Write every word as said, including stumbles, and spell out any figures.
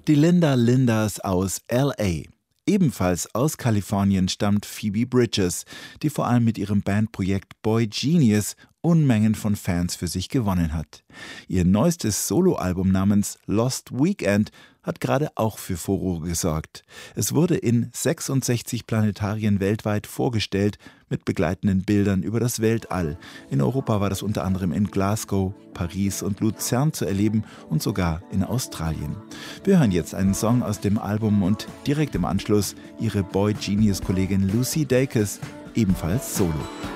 Die Linda Lindas aus L A. Ebenfalls aus Kalifornien stammt Phoebe Bridgers, die vor allem mit ihrem Bandprojekt Boy Genius Unmengen von Fans für sich gewonnen hat. Ihr neuestes Soloalbum namens Lost Weekend hat gerade auch für Furore gesorgt. Es wurde in sechsundsechzig Planetarien weltweit vorgestellt, mit begleitenden Bildern über das Weltall. In Europa war das unter anderem in Glasgow, Paris und Luzern zu erleben und sogar in Australien. Wir hören jetzt einen Song aus dem Album und direkt im Anschluss ihre Boy Genius-Kollegin Lucy Dacus, ebenfalls solo.